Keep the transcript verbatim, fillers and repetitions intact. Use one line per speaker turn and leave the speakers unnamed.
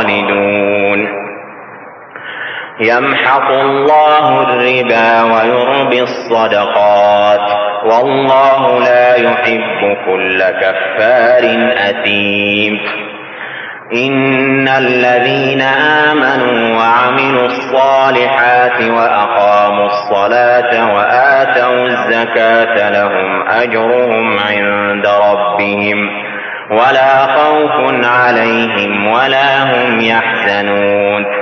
خالدون يمحق الله الربا ويربي الصدقات والله لا يحب كل كفار أثيم إن الذين آمنوا وعملوا الصالحات وأقاموا الصلاة وآتوا الزكاة لهم أجرهم عند ربهم ولا خوف عليهم ولا هم يحزنون